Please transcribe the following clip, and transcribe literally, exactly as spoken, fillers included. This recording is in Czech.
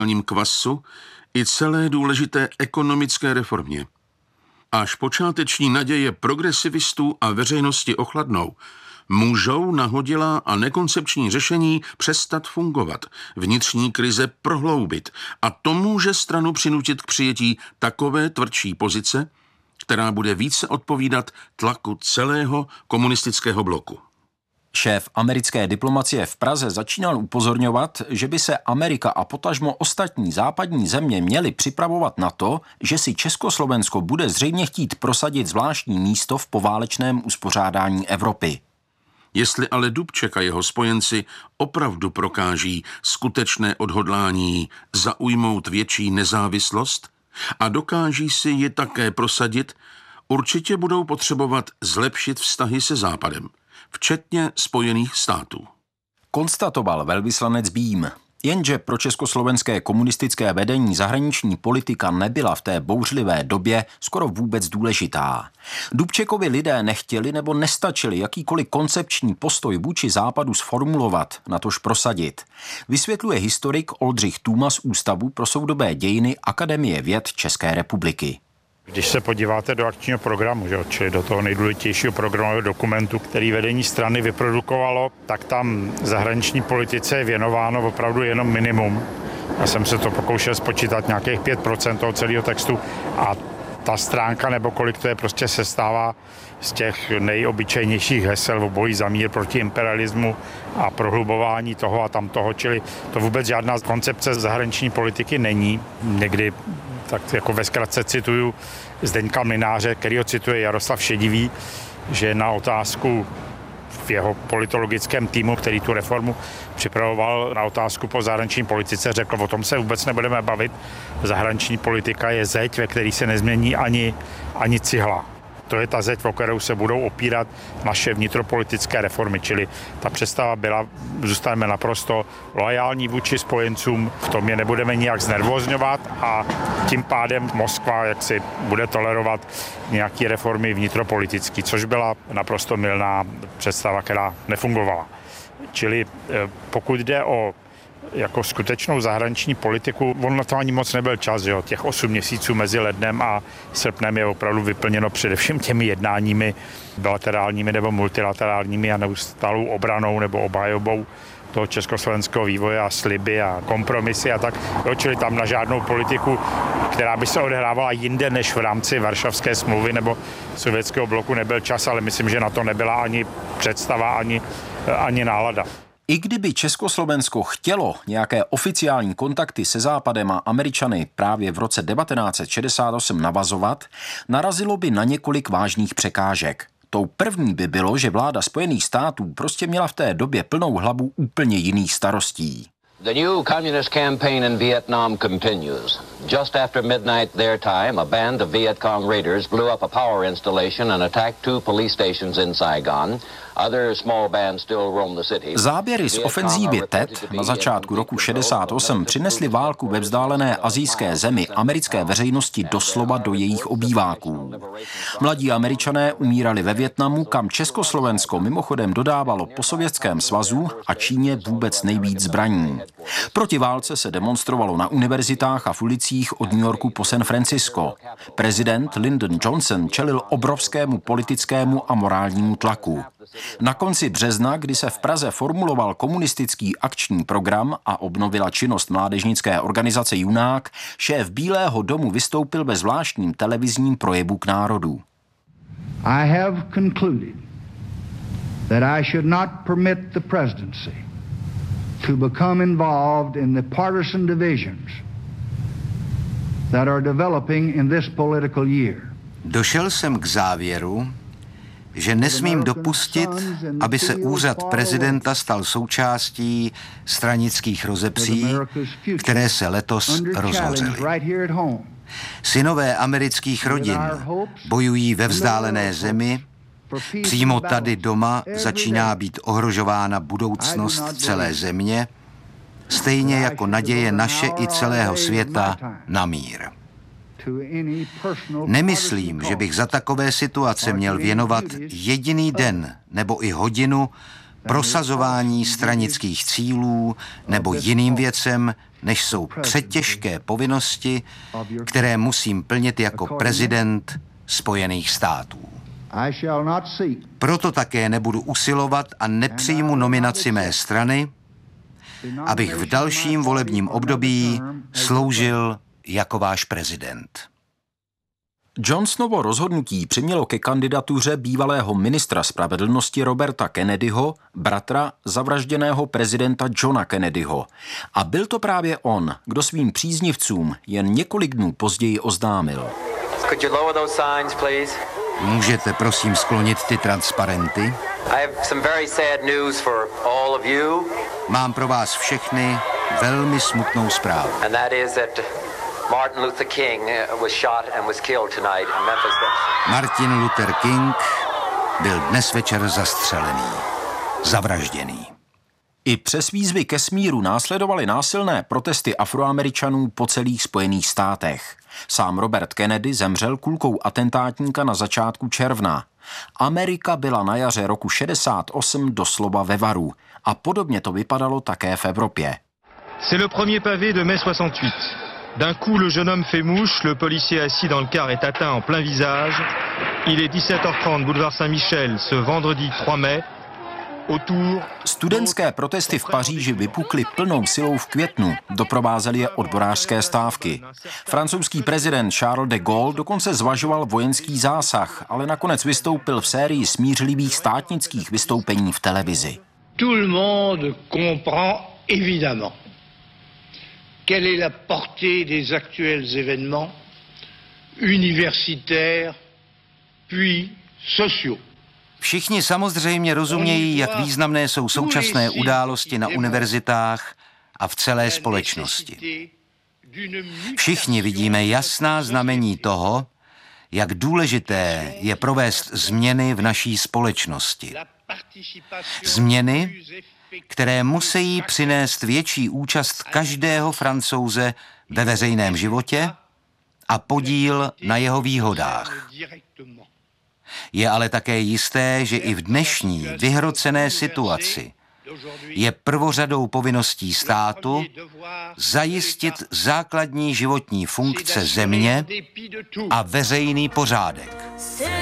kvasu i celé důležité ekonomické reformě. Až počáteční naděje progresivistů a veřejnosti ochladnou, můžou nahodilá a nekoncepční řešení přestat fungovat, vnitřní krize prohloubit a to může stranu přinutit k přijetí takové tvrdší pozice, která bude více odpovídat tlaku celého komunistického bloku. Šéf americké diplomacie v Praze začínal upozorňovat, že by se Amerika a potažmo ostatní západní země měly připravovat na to, že si Československo bude zřejmě chtít prosadit zvláštní místo v poválečném uspořádání Evropy. Jestli ale Dubček a jeho spojenci opravdu prokáží skutečné odhodlání zaujmout větší nezávislost a dokáží si ji také prosadit, určitě budou potřebovat zlepšit vztahy se Západem, včetně Spojených států. Konstatoval velvyslanec Bím. Jenže pro československé komunistické vedení zahraniční politika nebyla v té bouřlivé době skoro vůbec důležitá. Dubčekovi lidé nechtěli nebo nestačili jakýkoliv koncepční postoj vůči Západu sformulovat, natož prosadit. Vysvětluje historik Oldřich Tůma z Ústavu pro soudobé dějiny Akademie věd České republiky. Když se podíváte do akčního programu, že, čili do toho nejdůležitějšího programového dokumentu, který vedení strany vyprodukovalo, tak tam zahraniční politice je věnováno opravdu jenom minimum. Já jsem se to pokoušel spočítat nějakých pět procent toho celého textu a ta stránka, nebo kolik to je, prostě sestává z těch nejobyčejnějších hesel o boji za mír proti imperialismu a prohlubování toho a tamtoho, čili to vůbec žádná koncepce zahraniční politiky není. Někdy tak jako ve zkratce cituju Zdeňka Mlynáře, kterýho cituje Jaroslav Šedivý, že na otázku v jeho politologickém týmu, který tu reformu připravoval, na otázku po zahraniční politice, řekl, o tom se vůbec nebudeme bavit. Zahraniční politika je zeď, ve který se nezmění ani, ani cihla. To je ta zeď, o kterou se budou opírat naše vnitropolitické reformy, čili ta představa byla, zůstaneme naprosto loajální vůči spojencům, v tom je nebudeme nijak znervózňovat a tím pádem Moskva jaksi bude tolerovat nějaké reformy vnitropolitické, což byla naprosto mylná představa, která nefungovala. Čili pokud jde o jako skutečnou zahraniční politiku, on na to ani moc nebyl čas, jo. Těch osm měsíců mezi lednem a srpnem je opravdu vyplněno především těmi jednáními bilaterálními nebo multilaterálními a neustálou obranou nebo obhajobou toho československého vývoje a sliby a kompromisy a tak. Jo, čili tam na žádnou politiku, která by se odehrávala jinde než v rámci Varšavské smlouvy nebo sovětského bloku, nebyl čas, ale myslím, že na to nebyla ani představa, ani, ani nálada. I kdyby Československo chtělo nějaké oficiální kontakty se Západem a Američany právě v roce devatenáct set šedesát osm navazovat, narazilo by na několik vážných překážek. Tou první by bylo, že vláda Spojených států prostě měla v té době plnou hlavu úplně jiných starostí. The new communist campaign in Vietnam continues. Just after midnight their time, a band of Viet Cong raiders blew up a power installation and attacked two police stations in Saigon. Other small bands still roam the city. Záběry z ofenzívy T E T na začátku roku šedesát osm přinesly válku ve vzdálené asijské zemi americké veřejnosti doslova do jejich obýváků. Mladí Američané umírali ve Vietnamu, kam Československo mimochodem dodávalo po Sovětském svazu a Číně vůbec nejvíc zbraní. Proti válce se demonstrovalo na univerzitách a v ulicích od New Yorku po San Francisco. Prezident Lyndon Johnson čelil obrovskému politickému a morálnímu tlaku. Na konci března, kdy se v Praze formuloval komunistický akční program a obnovila činnost mládežnické organizace Junák, šéf Bílého domu vystoupil ve zvláštním televizním projevu k národu. I have concluded that I should not permit the presidency to become involved in the partisan divisions that are developing in this political year. Došel jsem k závěru, že nesmím dopustit, aby se úřad prezidenta stal součástí stranických rozepří, které se letos rozhořely. Synové amerických rodin bojují ve vzdálené zemi, přímo tady doma začíná být ohrožována budoucnost celé země, stejně jako naděje naše i celého světa na mír. Nemyslím, že bych za takové situace měl věnovat jediný den nebo i hodinu prosazování stranických cílů nebo jiným věcem, než jsou přetěžké povinnosti, které musím plnit jako prezident Spojených států. Proto také nebudu usilovat a nepřijmu nominaci mé strany, abych v dalším volebním období sloužil jako váš prezident. Johnsonovo rozhodnutí přimělo ke kandidatuře bývalého ministra spravedlnosti Roberta Kennedyho, bratra zavražděného prezidenta Johna Kennedyho. A byl to právě on, kdo svým příznivcům jen několik dnů později oznámil. Could you lower those signs, please? Můžete prosím sklonit ty transparenty? I have some very sad news for all of you. Mám pro vás všechny velmi smutnou zprávu. And that is that Martin Luther King was shot and was killed tonight in Memphis. Martin Luther King byl dnes večer zastřelený, zavražděný. I přes výzvy ke smíru následovaly násilné protesty Afroameričanů po celých Spojených státech. Sám Robert Kennedy zemřel kulkou atentátníka na začátku června. Amerika byla na jaře roku šedesát osm doslova ve varu. A podobně to vypadalo také v Evropě. C'est le premier pavé de mai soixante-huit. D'un coup, le jeune homme fait mouche, le policier assis dans le car est atteint en plein visage. Il est dix-sept heures trente, boulevard Saint-Michel, ce vendredi trois mai. Studentské protesty v Paříži vypukly plnou silou v květnu, doprovázely je odborářské stávky. Francouzský prezident Charles de Gaulle dokonce zvažoval vojenský zásah, ale nakonec vystoupil v sérii smířlivých státnických vystoupení v televizi. Tout le monde comprend évidemment quelle est la portée des actuels événements universitaires puis sociaux. Všichni samozřejmě rozumějí, jak významné jsou současné události na univerzitách a v celé společnosti. Všichni vidíme jasná znamení toho, jak důležité je provést změny v naší společnosti. Změny, které musí přinést větší účast každého Francouze ve veřejném životě a podíl na jeho výhodách. Je ale také jisté, že i v dnešní vyhrocené situaci je prvořadou povinností státu zajistit základní životní funkce země a veřejný pořádek.